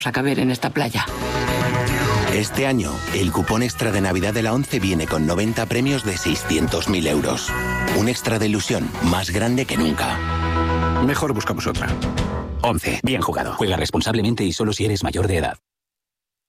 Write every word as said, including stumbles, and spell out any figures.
a caber en esta playa. Este año, el cupón extra de Navidad de la ONCE viene con noventa premios de seiscientos mil euros. Un extra de ilusión más grande que nunca. Mejor buscamos otra. ONCE. Bien jugado. Juega responsablemente y solo si eres mayor de edad.